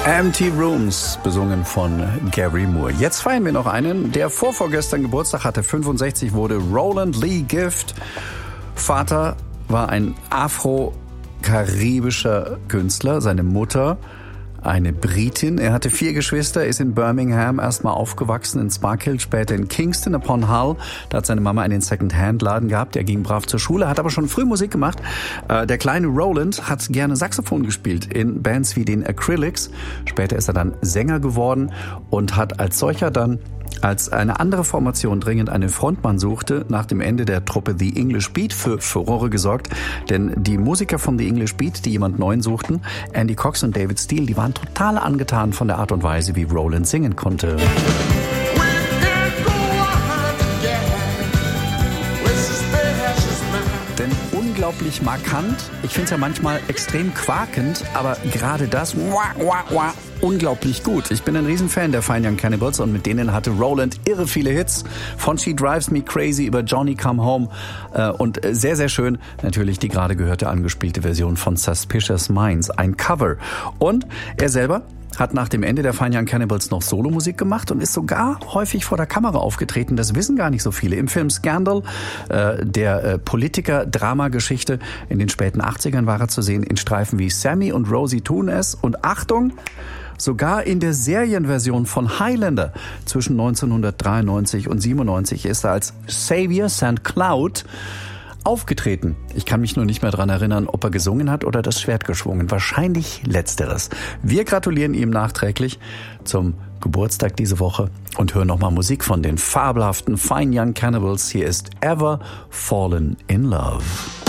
Empty Rooms, besungen von Gary Moore. Jetzt feiern wir noch einen, der vorgestern Geburtstag hatte, 65 wurde, Roland Lee Gift. Vater war ein afro-karibischer Künstler, seine Mutter eine Britin. Er hatte 4 Geschwister, ist in Birmingham erstmal aufgewachsen, in Sparkhill, später in Kingston upon Hull. Da hat seine Mama einen Second-Hand-Laden gehabt. Er ging brav zur Schule, hat aber schon früh Musik gemacht. Der kleine Roland hat gerne Saxophon gespielt in Bands wie den Acrylics. Später ist er dann Sänger geworden und hat als solcher dann, als eine andere Formation dringend einen Frontmann suchte, nach dem Ende der Truppe The English Beat für Furore gesorgt. Denn die Musiker von The English Beat, die jemand Neuen suchten, Andy Cox und David Steele, die waren total angetan von der Art und Weise, wie Roland singen konnte. Denn unglaublich markant, ich finde es ja manchmal extrem quakend, aber gerade das unglaublich gut. Ich bin ein Riesenfan der Fine Young Cannibals und mit denen hatte Roland irre viele Hits. Von She Drives Me Crazy über Johnny Come Home und sehr, sehr schön natürlich die gerade gehörte angespielte Version von Suspicious Minds, ein Cover. Und er selber hat nach dem Ende der Fine Young Cannibals noch Solomusik gemacht und ist sogar häufig vor der Kamera aufgetreten. Das wissen gar nicht so viele. Im Film Scandal, der Politiker-Drama-Geschichte in den späten 80ern war er zu sehen in Streifen wie Sammy und Rosie tun es. Und Achtung, sogar in der Serienversion von Highlander zwischen 1993 und 97 ist er als Xavier St. Cloud aufgetreten. Ich kann mich nur nicht mehr daran erinnern, ob er gesungen hat oder das Schwert geschwungen. Wahrscheinlich Letzteres. Wir gratulieren ihm nachträglich zum Geburtstag diese Woche und hören nochmal Musik von den fabelhaften Fine Young Cannibals. Hier ist Ever Fallen in Love.